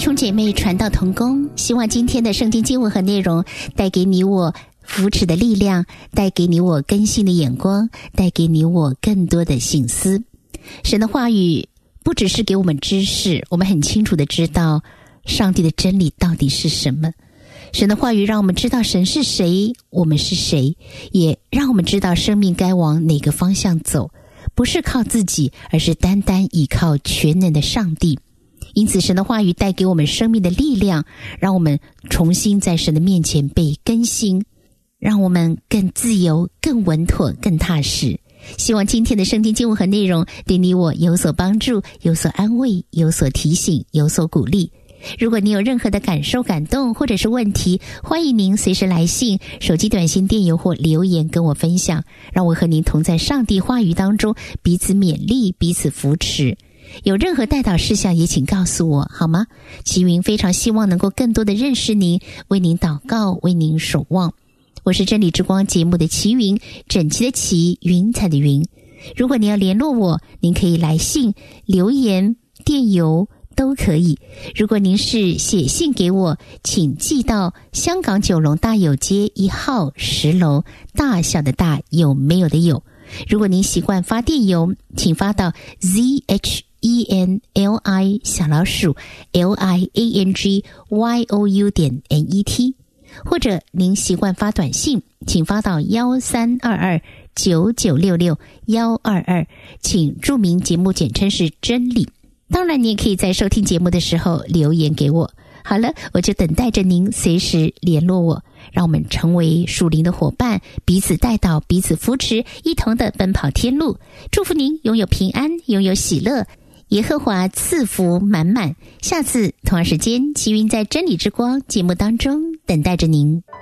兄姐妹传道同工，希望今天的圣经经文和内容带给你我扶持的力量，带给你我更新的眼光，带给你我更多的省思。神的话语不只是给我们知识，我们很清楚的知道上帝的真理到底是什么。神的话语让我们知道神是谁，我们是谁，也让我们知道生命该往哪个方向走，不是靠自己，而是单单依靠全能的上帝。因此神的话语带给我们生命的力量，让我们重新在神的面前被更新，让我们更自由，更稳妥，更踏实。希望今天的圣经经文和内容对你我有所帮助，有所安慰，有所提醒，有所鼓励。如果你有任何的感受、感动或者是问题，欢迎您随时来信、手机短信、电邮或留言跟我分享，让我和您同在上帝话语当中，彼此勉励，彼此扶持。有任何代祷事项也请告诉我好吗？齐云非常希望能够更多的认识您，为您祷告，为您守望。我是真理之光节目的齐云，整齐的齐，云彩的云。如果您要联络我，您可以来信、留言、电邮都可以。如果您是写信给我，请寄到香港九龙大有街1号10楼，大小的大，有没有的有。如果您习惯发电邮，请发到 ZHENLI_LIANGYOU.net， 或者您习惯发短信，请发到13229966-122，请注明节目简称是真理。当然你也可以在收听节目的时候留言给我。好了，我就等待着您随时联络我，让我们成为属灵的伙伴，彼此带导，彼此扶持，一同的奔跑天路。祝福您拥有平安，拥有喜乐，耶和华赐福满满。下次同样时间，齐云在真理之光节目当中等待着您。